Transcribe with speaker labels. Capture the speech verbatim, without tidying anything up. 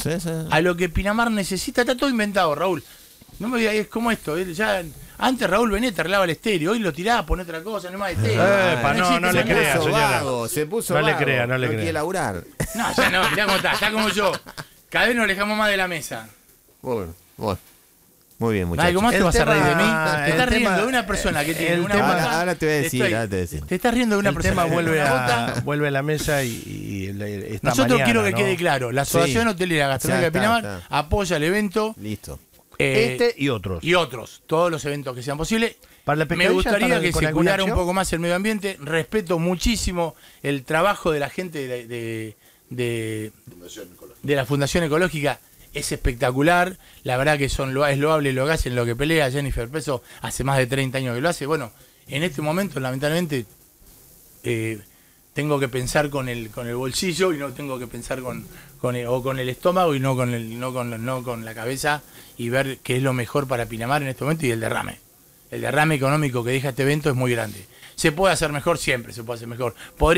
Speaker 1: Sí, sí.
Speaker 2: a lo que Pinamar necesita. Está todo inventado, Raúl. No me digas, es como esto. él Ya, antes Raúl venía, te arreglaba el estéreo. Hoy lo tiraba, pone otra cosa, no hay más estéreo.
Speaker 3: Epa, no,
Speaker 2: existe
Speaker 3: no
Speaker 2: esa
Speaker 3: le
Speaker 2: cosa.
Speaker 3: crea,
Speaker 1: Se puso
Speaker 3: señora.
Speaker 1: vago, se puso
Speaker 3: No le
Speaker 1: vago,
Speaker 3: crea, no le crea.
Speaker 1: quiere laburar.
Speaker 2: No, ya no, mirá cómo está. Está como yo. Cada vez nos alejamos más de la mesa.
Speaker 1: Bueno, bueno. Muy bien,
Speaker 2: Ay,
Speaker 1: muchachos.
Speaker 2: ¿cómo te
Speaker 3: El
Speaker 2: vas a reír de mí?
Speaker 3: tema-
Speaker 2: Te
Speaker 3: el
Speaker 2: estás riendo
Speaker 3: tema-
Speaker 2: de una persona que tiene
Speaker 3: el
Speaker 2: una
Speaker 3: tema-
Speaker 2: bota.
Speaker 1: Ahora, ahora te voy a decir,
Speaker 2: Estoy-
Speaker 1: ahora te voy a decir.
Speaker 2: Te estás riendo de una
Speaker 3: El
Speaker 2: persona
Speaker 3: tema
Speaker 2: que tiene
Speaker 3: vuelve
Speaker 2: una
Speaker 3: a,
Speaker 2: bota.
Speaker 3: vuelve a la mesa y, y le- esta
Speaker 2: Nosotros
Speaker 3: mañana,
Speaker 2: quiero que
Speaker 3: ¿no?
Speaker 2: quede claro, la Asociación
Speaker 1: Sí.
Speaker 2: Hotelera Gastronómica
Speaker 1: Ya
Speaker 2: de Pinamar
Speaker 1: está, está.
Speaker 2: apoya el evento
Speaker 1: Listo.
Speaker 2: eh,
Speaker 3: Este y otros.
Speaker 2: y otros, todos los eventos que sean posibles.
Speaker 3: Para la
Speaker 2: Me
Speaker 3: pescadilla,
Speaker 2: gustaría
Speaker 3: ¿están
Speaker 2: que
Speaker 3: con
Speaker 2: se
Speaker 3: alguna
Speaker 2: cuidara un
Speaker 3: acción?
Speaker 2: poco más el medio ambiente. Respeto muchísimo el trabajo de la gente de, de, de, de la Fundación Ecológica. Es espectacular. La verdad que son lo, es loable lo que hacen, lo que pelea Jennifer Peso. Hace más de treinta años que lo hace. Bueno, en este momento, lamentablemente, eh, tengo que pensar con el con el bolsillo y no tengo que pensar con, con el, o con el estómago y no con el no con no con la cabeza y ver qué es lo mejor para Pinamar en este momento y el derrame. El derrame económico que deja este evento es muy grande. Se puede hacer mejor, siempre se puede hacer mejor. Podría